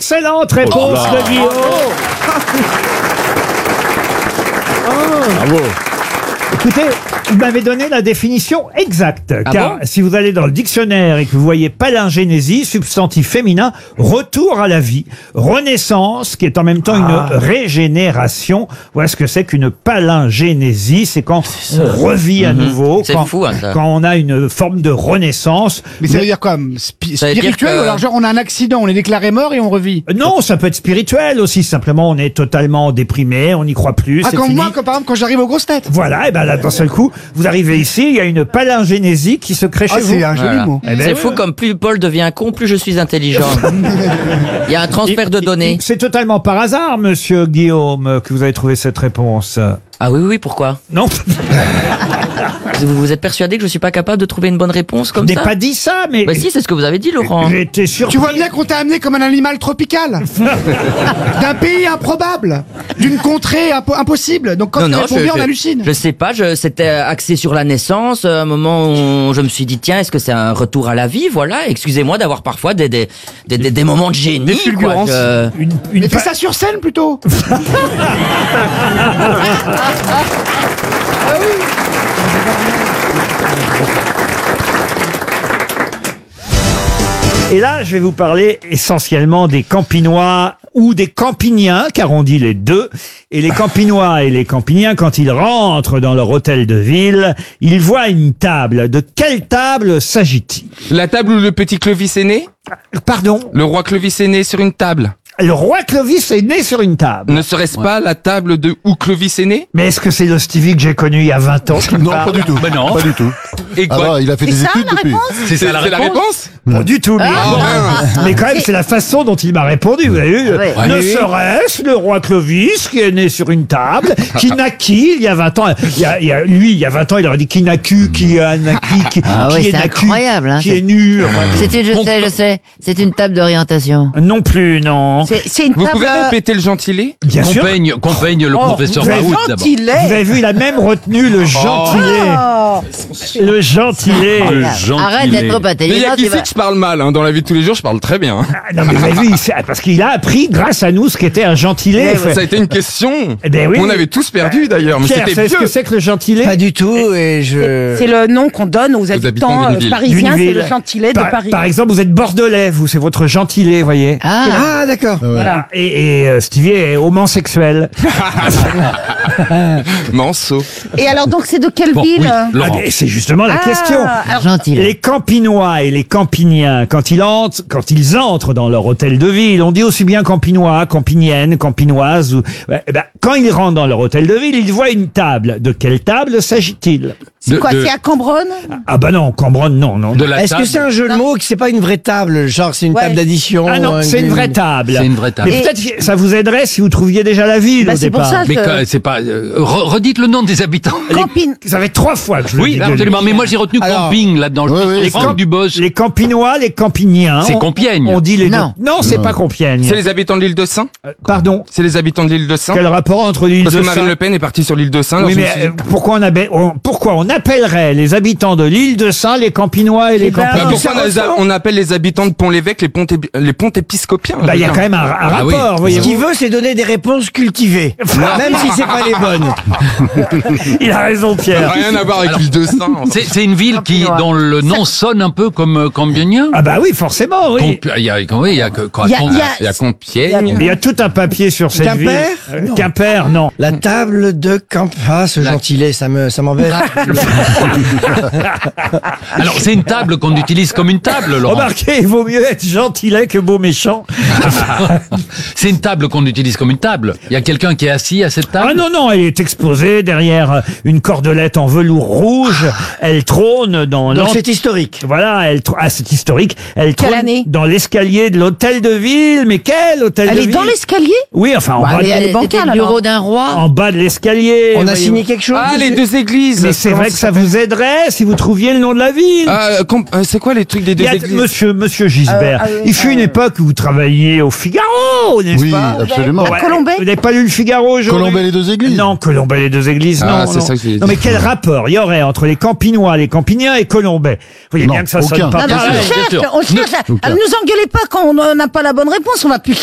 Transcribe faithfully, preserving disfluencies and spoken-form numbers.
Excellente réponse Oh là. de Guillaume. Bravo. Écoutez, vous m'avez donné la définition exacte. Ah car bon si vous allez dans le dictionnaire et que vous voyez palingénésie, substantif féminin, retour à la vie, renaissance, qui est en même temps Ah. une régénération. Voilà ce que c'est qu'une palingénésie. C'est quand on revit à nouveau, C'est quand, fou, hein, ça. quand on a une forme de renaissance. Mais ça veut dire quoi spi- Ça veut dire Spirituel que- ou alors genre on a un accident, on est déclaré mort et on revit? Non, ça peut être spirituel aussi. Simplement, on est totalement déprimé, on n'y croit plus. Ah, c'est comme fini. moi, comme par exemple quand j'arrive aux grosses têtes. Voilà, et ben là, d'un seul coup, vous arrivez ici, il y a une palingénésie qui se crée Ah, chez vous. c'est un joli Voilà. mot. Eh ben C'est oui, fou oui. comme plus Paul devient con, plus je suis intelligent. Il y a un transfert de données. C'est totalement par hasard, monsieur Guillaume, que vous avez trouvé cette réponse. Ah oui, oui, pourquoi? Non, Vous vous êtes persuadé que je suis pas capable de trouver une bonne réponse je comme n'ai ça? pas dit ça, mais Bah si, c'est ce que vous avez dit, Laurent. j'ai été sûr. Tu vois bien qu'on t'a amené comme un animal tropical, d'un pays improbable, d'une contrée impo- impossible. Donc quand tu réponds bien, on hallucine. je sais pas, je, c'était axé sur la naissance, à un moment où je me suis dit, tiens, est-ce que c'est un retour à la vie? Voilà, excusez-moi d'avoir parfois des, des, des, des, des moments de génie. Des quoi. fulgurances. Je- Une, une Mais fais pa- ça sur scène plutôt. Et là, je vais vous parler essentiellement des Campinois ou des Campiniens, car on dit les deux. Et les Campinois et les Campiniens, quand ils rentrent dans leur hôtel de ville, ils voient une table. De quelle table s'agit-il? La table où le petit Clovis est né? Pardon? Le roi Clovis est né sur une table. Le roi Clovis est né sur une table. Ne serait-ce pas la table de où Clovis est né? Mais est-ce que c'est le Stevie que j'ai connu il y a vingt ans qui me Non, parle? pas du tout. Ben non. Pas du tout. Et Ah quoi? non, il a fait des études depuis. C'est C'est ça la c'est la réponse. réponse? Pas du tout. Mais, mais quand même, c'est la façon dont il m'a répondu. Vous avez vu? ouais. Ne Oui. serait-ce le roi Clovis qui est né sur une table, qui naquit il y a vingt ans. Il y a, il y a- lui, il y a vingt ans, il aurait dit qui nacu, qui a naquit, qui, Ah qui oui, est c'est nacu, incroyable, hein, qui c'est- est nu. Enfin, C'est une, je sais, je sais. C'est une table d'orientation. non plus, non. C'est c'est une Vous table. pouvez répéter le gentilé? Bien Qu'on sûr. peigne, qu'on peigne le Oh, professeur vous avez Raoult d'abord. Gentillet. Vous avez vu, il a même retenu le gentilé. Oh. Le gentilé. Arrête d'être trop Mais il y intelligent. a qui tu sait vas- que je parle mal, hein. Dans la vie de tous les jours, je parle très bien. hein. Ah, non, mais vous avez vu, il sait- parce qu'il a appris grâce à nous ce qu'était un gentilé. Ça a été une question. Eh ben oui. On avait tous perdu d'ailleurs, mais Pierre, c'était savez ce que vieux. c'est que le gentilé? Pas du tout, et je... C'est le nom qu'on donne aux habitants habitants d'une euh, ville. parisiens, D'une c'est ville. le gentilé de par, Paris. par exemple, vous êtes bordelais, vous, c'est votre gentilé, vous voyez. Ah, Ah, d'accord. Voilà. Et, et euh, Stevie est homosexuel. Manceau. Et alors donc c'est de quelle Bon, ville oui, Ah, Laurent. mais c'est justement la Ah, question. alors, gentil. Les Campinois et les Campiniens, quand ils entrent, quand ils entrent dans leur hôtel de ville, on dit aussi bien Campinois, Campinienne, Campinoise. Ou, ouais, eh ben, quand ils rentrent dans leur hôtel de ville, ils voient une table. De quelle table s'agit-il? c'est De- quoi? de- C'est à Cambronne? Ah bah non, Cambronne, non, non. De la Est-ce que table. c'est un jeu de mots qui c'est pas une vraie table? Genre, c'est une Ouais. table d'addition? Ah non, euh, c'est une vraie table. C'est une vraie table. Mais Et- peut-être que ça vous aiderait si vous trouviez déjà la ville Bah, au c'est pour départ. ça Mais que- que- c'est pas. euh, re- redites le nom des habitants. Campine. Ça fait trois fois que je le Oui, dis. absolument. Mais moi j'ai retenu Alors- camping là-dedans. Oui, oui, Les c'est- Franck Dubos. Les Campinois, les Campiniens. C'est on- Compiègne. On dit les Non. deux. Non, c'est pas Compiègne. C'est les habitants de l'île de Saint? Euh, Pardon. C'est les habitants de l'île de Saint? Quel rapport entre l'île Parce de que Marine Saint Le Pen est partie sur l'île de Saint. Oui, alors je mais me suis dit- euh, pourquoi on, abe- on- pourquoi on appellerait les habitants de l'île de Saint les Campinois et les Eh ben, Campiniens Bah, pourquoi on, ça a- ressemble. on appelle les habitants de Pont-l'Évêque les ponts, les ponts épiscopiens? Bah, il y a je veux quand dire. même un, un Ah oui. rapport, Ce voyez-vous. qu'il veut, c'est donner des réponses cultivées. Même si c'est pas les bonnes. Il a raison, Pierre. Rien à voir avec l'île de Saint. C'est c'est une ville qui, dont le nom sonne un peu comme euh, Compiègne. Ah bah oui, forcément, oui. Compi- Il y a, oui, il y a que quoi. Il y a- Com- il y a- Il y a Compiègne. Il y a tout un papier sur cette Quimper ville. Euh, Non. Quimper, non. La table de camp. Ah, ce gentilé, ça me, ça m'embête. Alors c'est une table qu'on utilise comme une table, Laurent. Remarquez, il vaut mieux être gentillet que beau méchant. C'est une table qu'on utilise comme une table. Il y a quelqu'un qui est assis à cette table. Ah non, non, elle est exposée derrière une cordelette en velours rouge. Elle trône dans Donc l'en- c'est historique. Voilà, elle tr- ah, c'est historique. Elle Quelle trône année dans l'escalier de l'hôtel de ville. Mais quel hôtel Elle de est ville dans l'escalier? Oui, enfin en Bah, bas, mais de, elle est C'était bancale, le bureau alors. d'un roi. en bas de l'escalier. On a voyez-vous. signé quelque chose? Ah, les deux églises. Mais c'est Comment vrai que ça vous aiderait si vous trouviez le nom de la ville. Ah, com- euh, c'est quoi les trucs des Il deux y a- églises? monsieur, monsieur Gisbert, Euh, ah oui, il fut euh, une époque où vous travailliez au Figaro, n'est-ce Oui, pas absolument. Bon, ouais, Colombey Vous n'avez pas lu le Figaro aujourd'hui? Colombey les deux églises. Non, Colombey les deux églises, Ah, non. c'est non. ça que je voulais Non, mais dire. quel rapport il y aurait entre les Campinois, les Campiniens et Colombey? Vous voyez Non, bien que ça aucun. sonne pas Non, mais Bien on sûr, bien cherche, sûr. on cherche. Aucun. Alors, nous engueulez pas quand on n'a pas la bonne réponse, on va plus